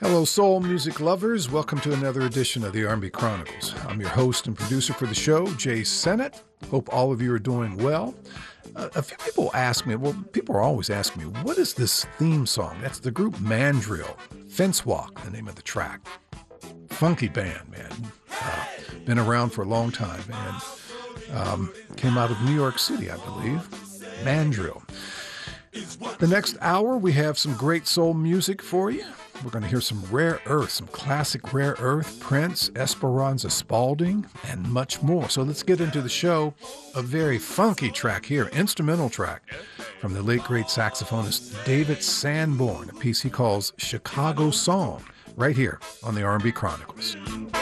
Hello, soul music lovers. Welcome to another edition of the R&B Chronicles. I'm your host and producer for the show, Jay Sennett. Hope all of you are doing well. A few people ask me, people are always asking me, what is this theme song? That's the group Mandrill. Fence Walk, the name of the track. Funky band, man. Been around for a long time and came out of New York City, I believe. Mandrill. The next hour, we have some great soul music for you. We're going to hear some rare earth, some classic rare earth, Prince, Esperanza Spalding, and much more. So let's get into the show. A very funky track here, instrumental track from the late great saxophonist David Sanborn, a piece he calls Chicago Song, right here on the R&B Chronicles.